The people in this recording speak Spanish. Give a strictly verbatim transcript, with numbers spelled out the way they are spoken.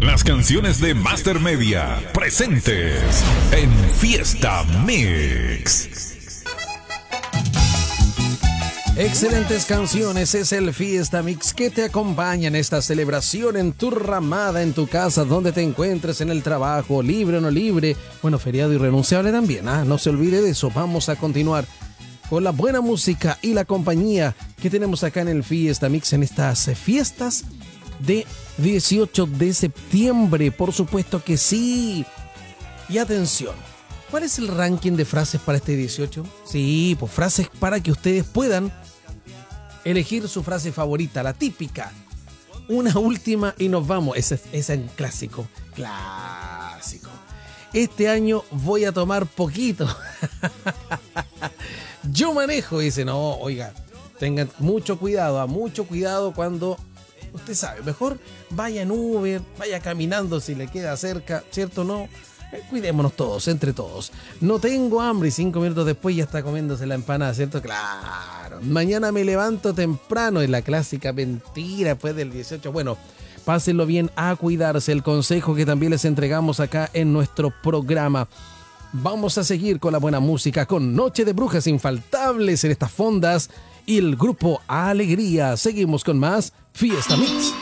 Las canciones de Master Media presentes en Fiesta Mix. Excelentes canciones, es el Fiesta Mix que te acompaña en esta celebración en tu ramada, en tu casa, donde te encuentres, en el trabajo, libre o no libre, bueno, feriado irrenunciable también, ¿ah? No se olvide de eso. Vamos a continuar con la buena música y la compañía que tenemos acá en el Fiesta Mix en estas fiestas de dieciocho de septiembre, por supuesto que sí. Y atención, ¿cuál es el ranking de frases para este dieciocho? Sí, pues frases para que ustedes puedan elegir su frase favorita, la típica. Una última y nos vamos. Ese es un clásico, clásico. Este año voy a tomar poquito. Yo manejo, dice, no, oiga, tengan mucho cuidado, a mucho cuidado cuando... Usted sabe, mejor vaya en Uber, vaya caminando si le queda cerca, ¿cierto? No, eh, cuidémonos todos, entre todos. No tengo hambre y cinco minutos después ya está comiéndose la empanada, ¿cierto? Claro. Mañana me levanto temprano, es la clásica mentira después del dieciocho. Bueno, pásenlo bien, a cuidarse, el consejo que también les entregamos acá en nuestro programa. Vamos a seguir con la buena música, con Noche de Brujas infaltables en estas fondas y el grupo Alegría. Seguimos con más Fiesta Mix.